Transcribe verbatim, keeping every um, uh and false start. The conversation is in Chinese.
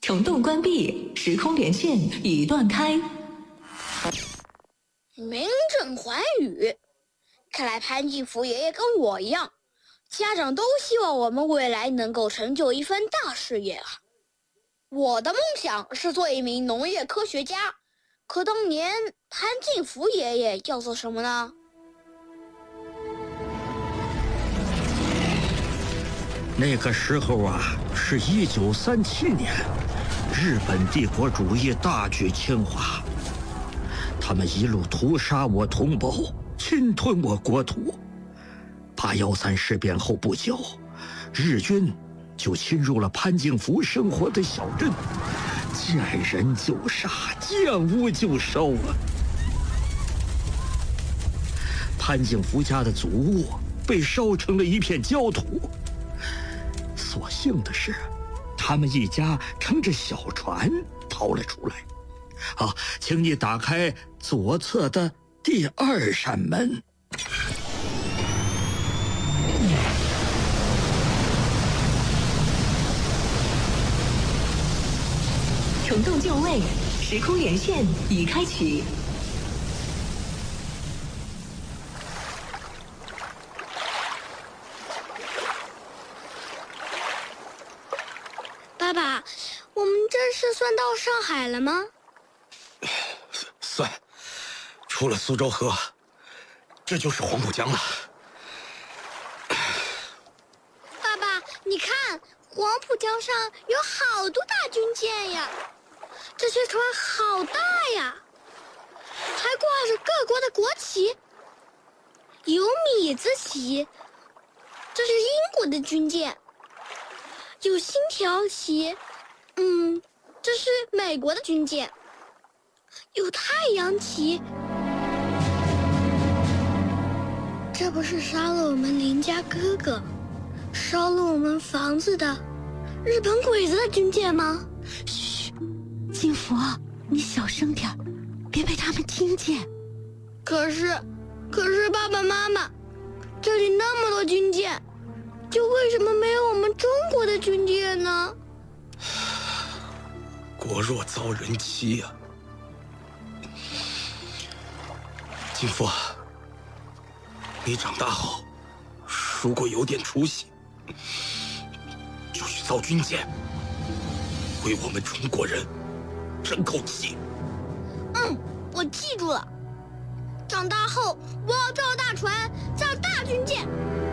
虫洞关闭，时空连线已断开。 名震寰宇，看来潘金福爷爷跟我一样，家长都希望我们未来能够成就一番大事业啊。我的梦想是做一名农业科学家，可当年潘金福爷爷要做什么呢？ 那个时候啊，是一九三七年，日本帝国主义大举侵华，他们一路屠杀我同胞，侵吞我国土。八幺三事变后不久，日军就侵入了潘金福生活的小镇，见人就杀，见屋就烧啊！潘金福家的祖屋被烧成了一片焦土。所幸的是，他们一家乘着小船逃了出来。好，请你打开左侧的第二扇门。 虫洞就位，时空连线已开启。 爸爸，我们这是算到上海了吗？ 算，出了苏州河，这就是黄浦江了。 爸爸，你看，黄浦江上有好多大军舰呀，这些船好大呀，还挂着各国的国旗，有米字旗，这是英国的军舰。有星条旗，嗯，这是美国的军舰。有太阳旗，这不是杀了我们邻家哥哥，烧了我们房子的日本鬼子的军舰吗？ 嘘，金福，你小声点，别被他们听见。 可是，可是爸爸妈妈，这里那么多军舰。就为什么没有我们中国的军舰呢？ 国若遭人欺呀、啊！金福，你长大后，如果有点出息，就去造军舰，为我们中国人争口气。 嗯，我记住了。长大后，我要造大船，造大军舰。